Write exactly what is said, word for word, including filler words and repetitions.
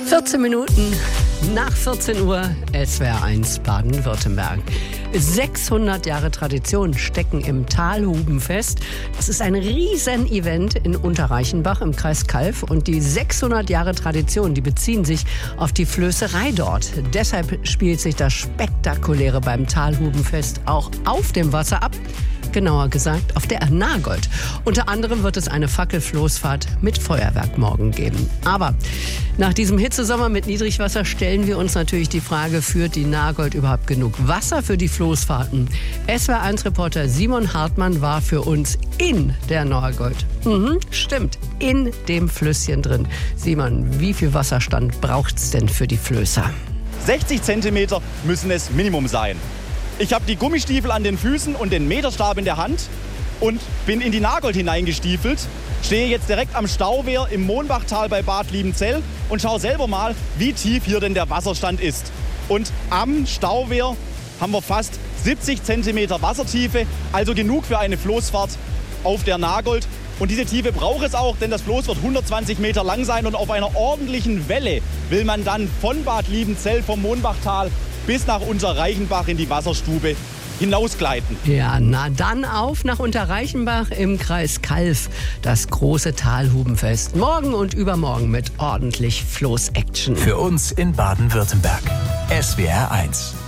vierzehn Minuten nach vierzehn Uhr, S W R eins Baden-Württemberg. sechshundert Jahre Tradition stecken im Talhuben fest. Das ist ein Riesen-Event in Unterreichenbach im Kreis Calw. Und die sechshundert Jahre Tradition, die beziehen sich auf die Flößerei dort. Deshalb spielt sich das Spektakuläre beim Talhubenfest auch auf dem Wasser ab. Genauer gesagt auf der Nagold. Unter anderem wird es eine Fackelfloßfahrt mit Feuerwerk morgen geben. Aber nach diesem Hitzesommer mit Niedrigwasser stellen wir uns natürlich die Frage, führt die Nagold überhaupt genug Wasser für die Floßfahrten? S W R eins Reporter Simon Hartmann war für uns in der Nagold. Mhm, stimmt, in dem Flüsschen drin. Simon, wie viel Wasserstand braucht es denn für die Flößer? sechzig Zentimeter müssen es Minimum sein. Ich habe die Gummistiefel an den Füßen und den Meterstab in der Hand und bin in die Nagold hineingestiefelt. Stehe jetzt direkt am Stauwehr im Mohnbachtal bei Bad Liebenzell und schaue selber mal, wie tief hier denn der Wasserstand ist. Und am Stauwehr haben wir fast siebzig Zentimeter Wassertiefe, also genug für eine Floßfahrt auf der Nagold. Und diese Tiefe braucht es auch, denn das Floß wird hundertzwanzig Meter lang sein und auf einer ordentlichen Welle will man dann von Bad Liebenzell vom Mohnbachtal bis nach Unterreichenbach in die Wasserstube hinausgleiten. Ja, na dann auf nach Unterreichenbach im Kreis Calw. Das große Talhubenfest. Morgen und übermorgen mit ordentlich Floß-Action. Für uns in Baden-Württemberg. S W R eins.